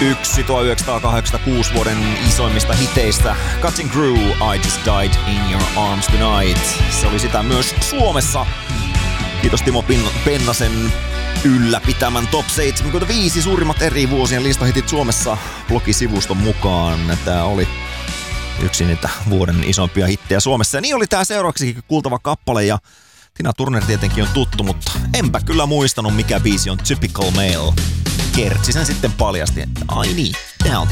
Yksi 1986 vuoden isoimmista hiteistä, Cutting Crew, I Just Died in Your Arms Tonight. Se oli sitä myös Suomessa. Kiitos Timo Pennasen ylläpitämän Top 75 suurimmat eri vuosien listahitit Suomessa blogisivuston mukaan. Tämä oli yksi niitä vuoden isompia hittejä Suomessa. Ja niin oli tää seuraavaksi kuultava kappale, ja Tina Turner tietenkin on tuttu, mutta enpä kyllä muistanut mikä biisi on Typical Male. Kertsi sen sitten paljasti, että ai niin, tää on